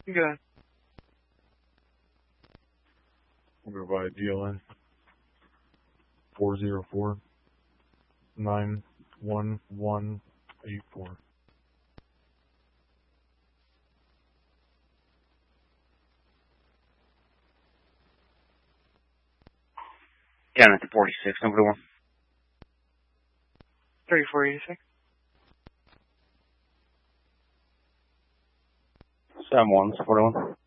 Good. We'll go by DLN 404-91184. Down at the 46, number 1. 3486. 71, 41.